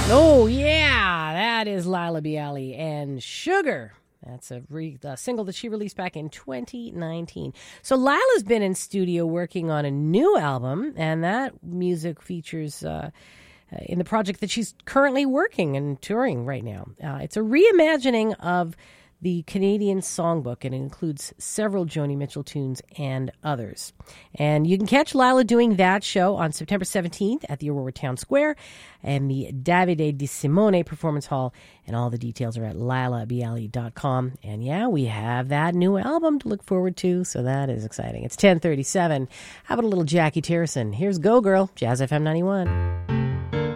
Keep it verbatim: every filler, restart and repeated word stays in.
Oh, yeah, that is Laila Biali and Sugar. That's a, re- a single that she released back in twenty nineteen. So Laila's been in studio working on a new album, and that music features uh, uh, in the project that she's currently working and touring right now. Uh, it's a reimagining of the Canadian Songbook, and it includes several Joni Mitchell tunes and others. And you can catch Laila doing that show on September seventeenth at the Aurora Town Square and the Davide Di Simone Performance Hall. And all the details are at laila biali dot com. And yeah, we have that new album to look forward to, so that is exciting. It's ten thirty-seven. How about a little Jackie Terrison? Here's Go Girl, Jazz F M ninety-one.